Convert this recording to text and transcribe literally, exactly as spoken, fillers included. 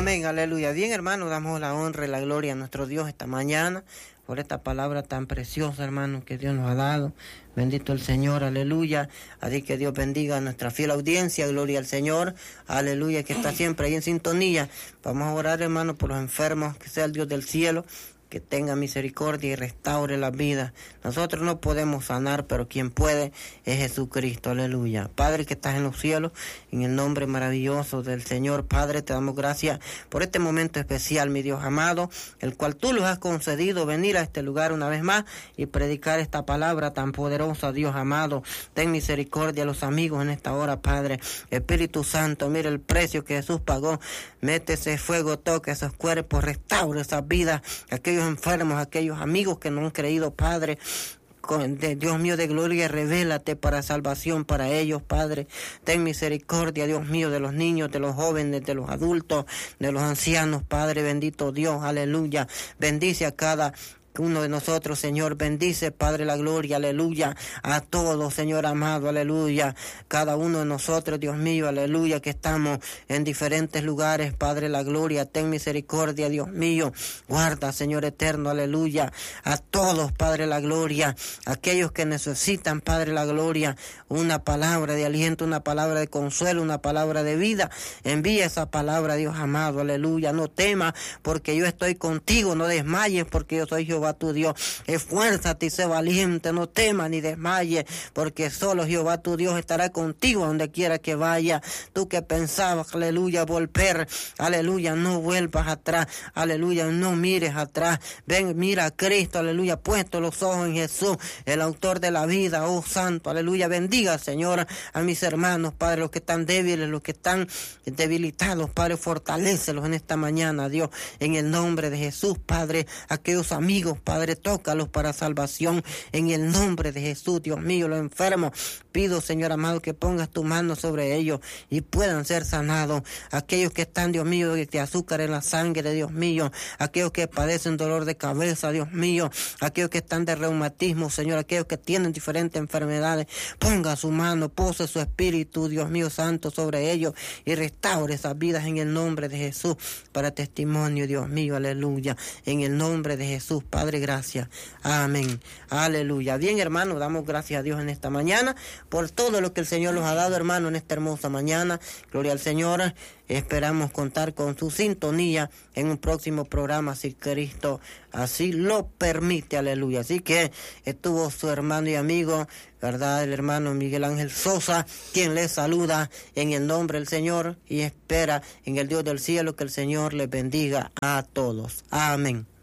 Amén, aleluya. Bien, hermano, damos la honra y la gloria a nuestro Dios esta mañana por esta palabra tan preciosa, hermano, que Dios nos ha dado. Bendito el Señor, aleluya. Así que Dios bendiga a nuestra fiel audiencia, gloria al Señor, aleluya, que está siempre ahí en sintonía. Vamos a orar, hermano, por los enfermos, que sea el Dios del cielo, que tenga misericordia y restaure la vida. Nosotros no podemos sanar, pero quien puede es Jesucristo, aleluya. Padre que estás en los cielos, en el nombre maravilloso del Señor, Padre, te damos gracias por este momento especial, mi Dios amado, el cual tú nos has concedido venir a este lugar una vez más y predicar esta palabra tan poderosa, Dios amado. Ten misericordia a los amigos en esta hora, Padre. Espíritu Santo, mira el precio que Jesús pagó. Mete ese fuego, toca esos cuerpos, restaura esas vidas, aquellos enfermos, aquellos amigos que no han creído, Padre. De Dios mío de gloria, revélate para salvación para ellos, Padre. Ten misericordia, Dios mío, de los niños, de los jóvenes, de los adultos, de los ancianos, Padre bendito Dios, aleluya. Bendice a cada uno de nosotros, Señor, bendice, Padre, la gloria, aleluya, a todos, Señor amado, aleluya, cada uno de nosotros, Dios mío, aleluya, que estamos en diferentes lugares, Padre, la gloria, ten misericordia, Dios mío, guarda, Señor eterno, aleluya, a todos, Padre, la gloria, aquellos que necesitan, Padre, la gloria, una palabra de aliento, una palabra de consuelo, una palabra de vida, envía esa palabra, Dios amado, aleluya, no temas, porque yo estoy contigo, no desmayes, porque yo soy Jehová tu Dios, esfuérzate y sé valiente, no temas ni desmayes, porque solo Jehová tu Dios estará contigo donde quiera que vaya. Tú que pensabas, aleluya, volver, aleluya, no vuelvas atrás, aleluya, no mires atrás, ven, mira a Cristo, aleluya, puesto los ojos en Jesús, el autor de la vida, oh santo, aleluya, bendiga, Señor, a mis hermanos, Padre, los que están débiles, los que están debilitados, Padre, fortalécelos en esta mañana, Dios, en el nombre de Jesús, Padre, aquellos amigos, Padre, tócalos para salvación en el nombre de Jesús, Dios mío, los enfermos, pido, Señor amado, que pongas tu mano sobre ellos y puedan ser sanados, aquellos que están, Dios mío, de azúcar en la sangre, Dios mío, aquellos que padecen dolor de cabeza, Dios mío, aquellos que están de reumatismo, Señor, aquellos que tienen diferentes enfermedades, ponga su mano, pose su espíritu, Dios mío santo, sobre ellos y restaure esas vidas en el nombre de Jesús, para testimonio, Dios mío, aleluya, en el nombre de Jesús, Padre, gracias. Amén. Aleluya. Bien, hermano, damos gracias a Dios en esta mañana por todo lo que el Señor nos ha dado, hermano, en esta hermosa mañana. Gloria al Señor. Esperamos contar con su sintonía en un próximo programa, si Cristo así lo permite. Aleluya. Así que estuvo su hermano y amigo, ¿verdad? El hermano Miguel Ángel Sosa, quien les saluda en el nombre del Señor y espera en el Dios del cielo que el Señor les bendiga a todos. Amén.